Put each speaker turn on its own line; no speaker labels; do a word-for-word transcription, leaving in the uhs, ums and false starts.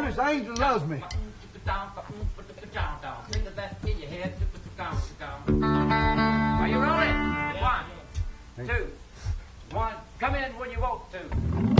Miss Angel loves me.
Think of that in your head. Are you rolling? One, two, one. Come in when you want to.